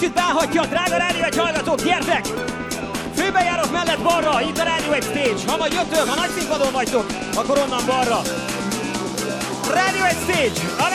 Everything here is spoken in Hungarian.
kicsit beállhatja a drága Rádió Egy hallgatók, gyertek! Főbejárat mellett balra, itt a Rádió Egy Stage. Ha majd jöttök, ha nagy színpadon vagytok, akkor onnan balra. Rádió Egy Stage!